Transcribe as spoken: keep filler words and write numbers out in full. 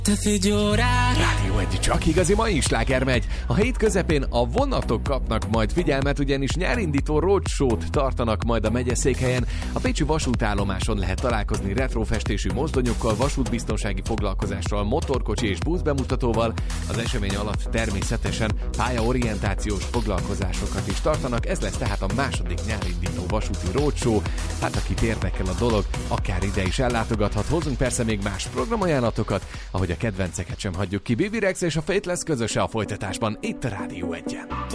Rádió egy, csak igazi mai sláger megy. A hét közepén a vonatok kapnak majd figyelmet, ugyanis nyárindító roadshow-t tartanak majd a megyeszékhelyen. A pécsi vasútállomáson lehet találkozni retrofestésű mozdonyokkal, vasútbiztonsági foglalkozással, motorkocsi és busz bemutatóval. Az esemény alatt természetesen pályaorientációs foglalkozásokat is tartanak. Ez lesz tehát a második nyárindító vasúti roadshow. Hát akit érdekel a dolog, akár ide is ellátogathat. Hozunk persze még más programajánlatokat, ahogy a kedvenceket sem hagyjuk ki. Bibi Rex és a Fate lesz közöse a folytatásban, itt a Rádió egyen.